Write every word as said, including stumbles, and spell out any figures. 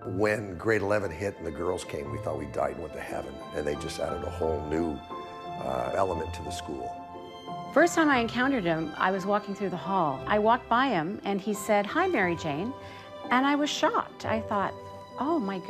When grade eleven hit and the girls came, we thought we died and went to heaven, and they just added a whole new uh, element to the school. First time I encountered him, I was walking through the hall. I walked by him and he said, "Hi, Mary Jane," and I was shocked. I thought, oh my goodness.